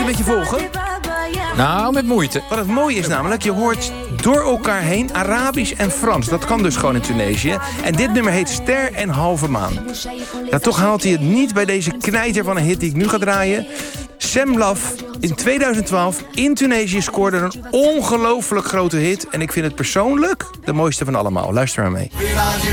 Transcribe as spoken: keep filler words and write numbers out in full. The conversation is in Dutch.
met je volgen? Nou, met moeite. Wat het mooie is namelijk, je hoort door elkaar heen Arabisch en Frans. Dat kan dus gewoon in Tunesië. En dit nummer heet Ster en Halve Maan. Ja, toch haalt hij het niet bij deze knijter van een hit die ik nu ga draaien. Sam Love in tweeduizend twaalf in Tunesië scoorde een ongelooflijk grote hit. En ik vind het persoonlijk de mooiste van allemaal. Luister maar mee.